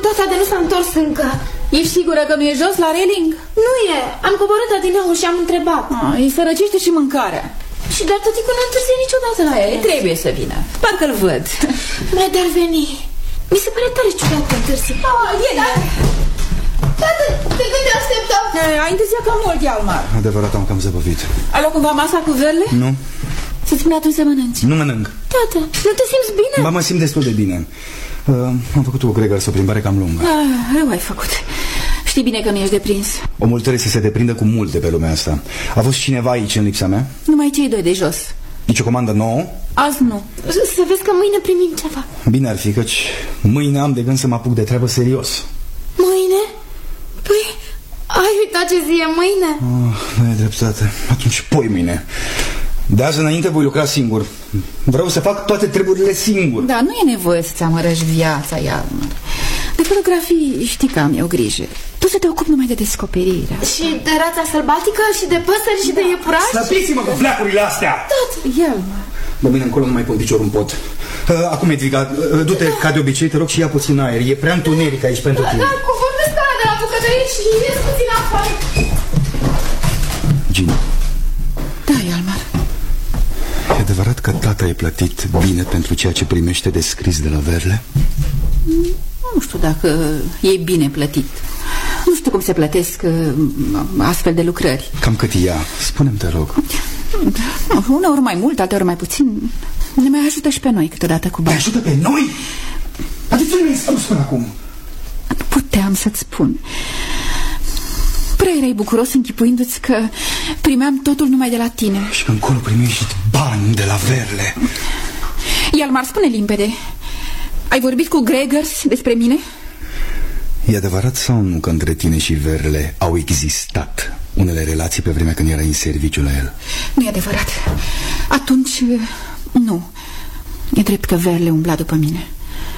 tata de nu s-a întors încă. Ești sigură că nu e jos la reling? Nu e, am coborât adineauri și am întrebat. Îi sărăcește și mâncarea. Și dar tăticu nu întârzie niciodată la el. Trebuie să vină, parcă-l văd. Mai de-ar veni. Mi se pare tare ciudat că întârzi. Tată, de când te așteptam? Ai întârziat cam mult, Hjalmar. Adevărat, am cam zăbăvit. Ai luat cumva masa cu verle? Nu. Să-ți spune atunci să mănânci. Nu mănânc. Tată, nu te simți bine? Ba, mă simt destul de bine. Am făcut cu Gregers o plimbare cam lungă. Rău ai făcut. Știi bine că nu ești deprins. Omul trebuie să se deprindă cu multe pe lumea asta. A fost cineva aici în lipsa mea? Numai cei doi de jos. Nici o comandă nouă? Azi nu. Să vezi că mâine primim ceva. Bine ar fi, căci mâine am de gând să mă apuc de treabă serios. Mâine? Păi, ai uitat ce zi e mâine? Nu e dreptate. Atunci poi mâine. De azi înainte voi lucra singur. Vreau să fac toate treburile singur. Da, nu e nevoie să-ți amărăști viața, Hjalmar. De fotografii știi că am eu grijă. Tu să te ocupi numai de descoperire. Și de rața sălbatică și de păsări și de iepurași? Slăbiți-mă cu fleacurile astea! Hjalmar. De mâine încolo nu mai pun piciorul în pod. Acum, Edviga, du-te ca de obicei, te rog, și ia puțin aer. E prea întuneric aici pentru tine. Da, cu vorbesc de la bucătărie și ies puțin afară. Gina. Da, Hjalmar. E adevărat că tata e plătit bine pentru ceea ce primește de scris de la Verle? Nu știu dacă e bine plătit. Nu știu cum se plătesc astfel de lucrări. Cam cât ia? Spune-mi, te rog. Uneori mai mult, alteori mai puțin. Ne mai ajută și pe noi câteodată cu bani. Ne ajută pe noi? Adică nu mi-ai spus până acum. Nu puteam să-ți spun. Prea erai bucuros închipuindu-ți că primeam totul numai de la tine. Și că încolo primești bani de la Verle. Hjalmar, spune limpede. Ai vorbit cu Gregers despre mine? E adevărat sau nu că între tine și Verle au existat unele relații pe vremea când erai în serviciu la el? Nu e adevărat. Atunci, nu. E drept că Verle umbla după mine.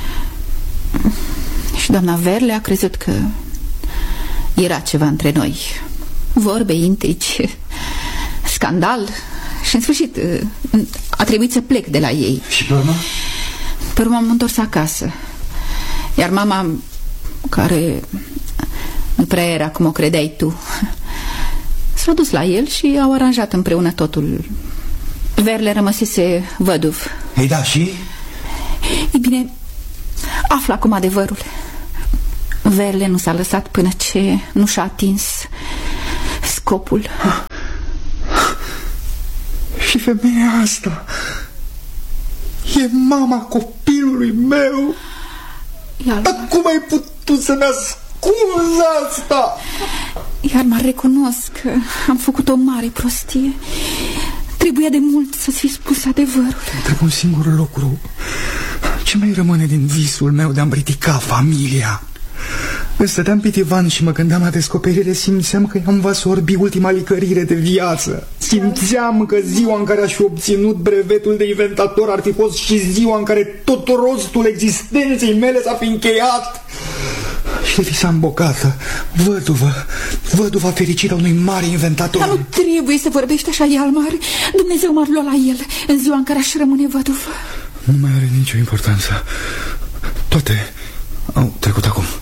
Și doamna Verle a crezut că era ceva între noi. Vorbe, intrici, scandal. Și în sfârșit a trebuit să plec de la ei. Și pe urmă? Pe urmă am întors acasă. Iar mama, care nu prea era cum o credeai tu, s-a dus la el și au aranjat împreună totul. Verle rămăsese văduv. Ei, da, și? Ei bine, află acum adevărul. Verle nu s-a lăsat până ce nu și-a atins scopul. Și femeia asta e mama copilului meu. Dar cum ai putut să-mi ascunzi asta? Iar mă recunosc că am făcut o mare prostie. Trebuia de mult să-ți fi spus adevărul. Trebuie un singur lucru. Ce mai rămâne din visul meu de a-mi ridica familia? Îți stăteam pe divan și mă gândeam la descoperire. Simțeam că i-am vas orbi ultima licărire de viață. Simțeam că ziua în care aș fi obținut brevetul de inventator ar fi fost și ziua în care tot rostul existenței mele s-a fi încheiat. Și de visam bogată, văduva fericită a unui mare inventator. Dar nu trebuie să vorbești așa, Hjalmar. Dumnezeu m-ar lua la el în ziua în care aș rămâne văduvă. Nu mai are nicio importanță. Toate au trecut acum.